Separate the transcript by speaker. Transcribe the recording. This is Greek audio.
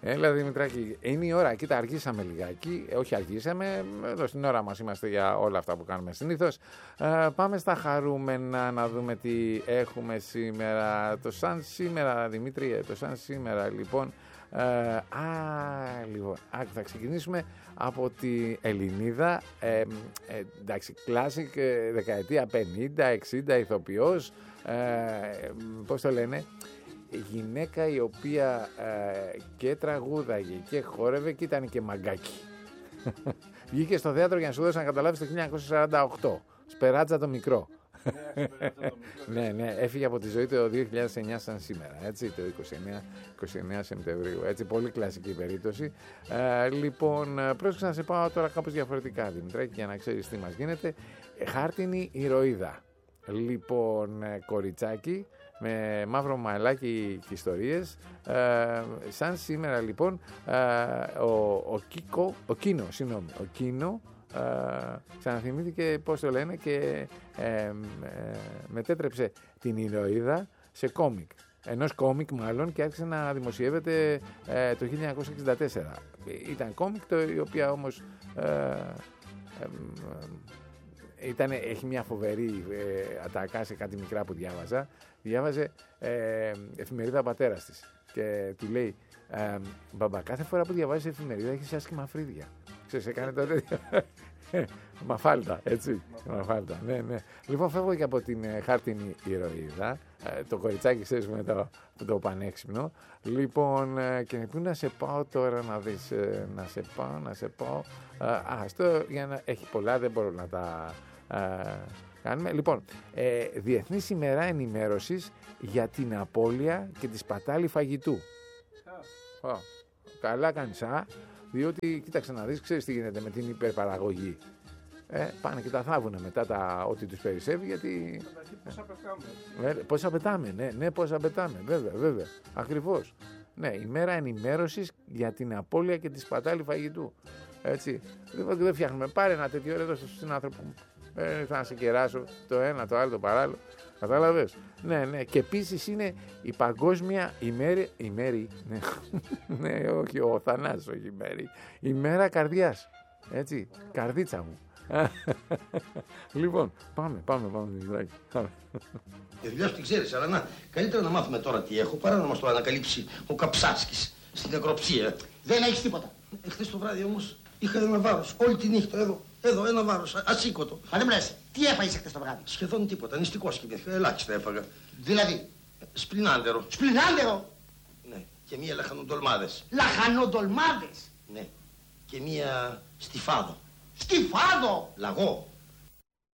Speaker 1: Έλα Δημητράκη, είναι η ώρα. Κοίτα, αργήσαμε λιγάκι. Όχι, αργήσαμε. Εδώ στην ώρα μας είμαστε για όλα αυτά που κάνουμε συνήθως. Πάμε στα χαρούμενα να δούμε τι έχουμε σήμερα. Το σαν σήμερα, Δημήτρη, το σαν σήμερα, λοιπόν. Λοιπόν, θα ξεκινήσουμε από τη Ελληνίδα. Εντάξει, classic, δεκαετία 50-60, ηθοποιός. Πώς το λένε? Γυναίκα η οποία και τραγούδαγε και χόρευε και ήταν και μαγκάκι. Βγήκε στο θέατρο, για να σου δώσω να καταλάβεις, το 1948. Σπεράτζα το μικρό. Ναι, έφυγε από τη ζωή το 2009 σαν σήμερα, έτσι, το 29 Σεπτεμβρίου. Έτσι, πολύ κλασική περίπτωση. Λοιπόν, πρόσεξα να σε πάω τώρα κάπως διαφορετικά, Δημητράκη, για να ξέρεις τι μας γίνεται. Χάρτινη ηρωίδα. Λοιπόν, κοριτσάκι με μαύρο μαλάκι και ιστορίες. Σαν σήμερα, λοιπόν, ο Κίνο ξαναθυμήθηκε, πώς το λένε, και μετέτρεψε την ηρωίδα σε κόμικ. Ενός κόμικ μάλλον, και άρχισε να δημοσιεύεται το 1964. Ήταν κόμικ, η οποία όμως έχει μια φοβερή ατακά σε κάτι μικρά που διάβαζα. Διάβαζε εφημερίδα πατέρας της και του λέει, μπαμπά, κάθε φορά που διαβάζεις εφημερίδα έχεις άσχημα φρύδια. Ξέρεις, έκανε τότε μαφάλτα, έτσι. Μαφάλτα, ναι. Λοιπόν, φεύγω και από την χάρτινη ηρωίδα, το κοριτσάκι, ξέρεις, με το πανέξυπνο. Λοιπόν, και πού να σε πάω τώρα να δεις, να σε πάω. Αυτό για να έχει πολλά, δεν μπορώ να τα κάνουμε. Λοιπόν, Διεθνής ημέρα ενημέρωσης για την απώλεια και τη σπατάλη φαγητού. Καλά κάνεις, διότι κοίταξε να δεις, ξέρεις τι γίνεται με την υπερπαραγωγή. Πάνε και τα θάβουνε μετά ό,τι τους περισσεύει, γιατί... Πόσα πετάμε, ναι, πόσα πετάμε, βέβαια, ακριβώς. Ναι, ημέρα ενημέρωσης για την απώλεια και τη σπατάλη φαγητού. Έτσι, λοιπόν, δεν φτιάχνουμε. Πάρε ένα τέτοιο, έδωσε στον άνθρωπο μου. Θα να σε κεράσω το ένα, το άλλο, το παράλληλο. Κατάλαβες? Ναι. Και επίσης είναι η παγκόσμια ημέρη, ναι, όχι ο Θανάσης, όχι ημέρα καρδιάς. Έτσι, καρδίτσα μου. Λοιπόν, πάμε, Δημητράκη.
Speaker 2: Η δουλειά σου την ξέρεις, αλλά να, καλύτερα να μάθουμε τώρα τι έχω, παρά να μας το ανακαλύψει ο Καψάτσκης στην νεκροψία.
Speaker 3: Δεν έχεις τίποτα.
Speaker 2: Χθες το βράδυ όμως είχα ένα βάρος, όλη τη νύχτα, εδώ ένα βάρος, ασήκωτο.
Speaker 3: Μα δεν μου λες, τι έφαγες χθες το βράδυ?
Speaker 2: Σχεδόν τίποτα, νηστικό σκηνήθηκα, ελάχιστα έφαγα.
Speaker 3: Δηλαδή?
Speaker 2: Σπλινάντερο.
Speaker 3: Σπλινάντερο?
Speaker 2: Ναι, και μία λαχανοντολμάδες.
Speaker 3: Λαχανοντολμάδες?
Speaker 2: Ναι, και μία στιφάδο.
Speaker 3: Στιφάδο?
Speaker 2: Λαγό.